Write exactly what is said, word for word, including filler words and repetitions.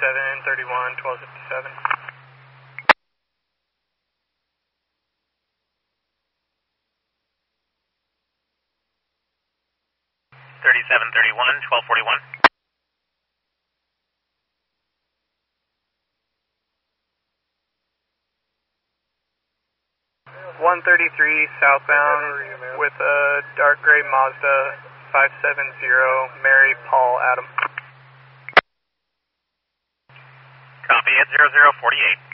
seven thirty-one, twelve fifty-seven. thirty-seven thirty-one, twelve forty-one. one thirty-three southbound with a dark gray Mazda five seven zero, Mary Paul Adam. Copy at zero zero forty-eight.